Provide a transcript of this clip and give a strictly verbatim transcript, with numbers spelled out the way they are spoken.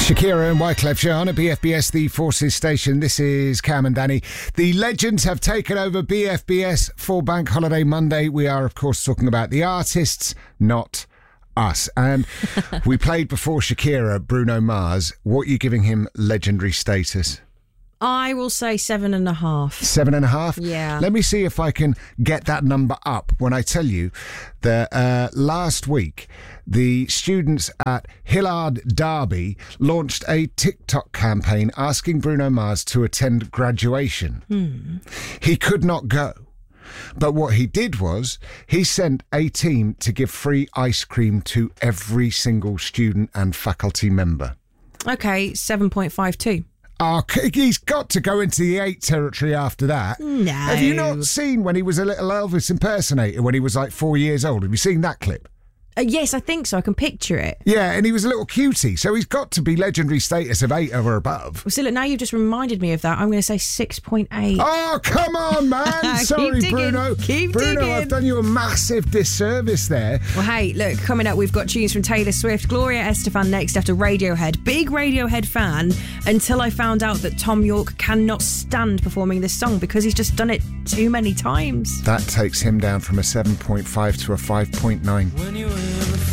Shakira and Wyclef Jean at B F B S, the Forces station. This is Cam and Danny. The legends have taken over B F B S for Bank Holiday Monday. We are, of course, talking about the artists, not us. And we played before Shakira, Bruno Mars. What are you giving him legendary status? I will say seven and a half. Seven and a half? Yeah. Let me see if I can get that number up when I tell you that uh, last week the students at Hillard Derby launched a TikTok campaign asking Bruno Mars to attend graduation. Hmm. He could not go. But what he did was he sent a team to give free ice cream to every single student and faculty member. Okay, seven point five two. Oh, he's got to go into the eight territory after that. No. Have you not seen when he was a little Elvis impersonator when he was like four years old? Have you seen that clip? Uh, yes, I think so. I can picture it. Yeah, and he was a little cutie, so he's got to be legendary status of eight or above. Well, see, look, now you've just reminded me of that. I'm going to say six point eight. Oh, come on, man. Sorry, Keep digging. Bruno. Keep Bruno, digging. I've done you a massive disservice there. Well, hey, look, coming up, we've got tunes from Taylor Swift, Gloria Estefan next after Radiohead. Big Radiohead fan until I found out that Tom York cannot stand performing this song because he's just done it too many times. That takes him down from a seven point five to a five point nine. When you were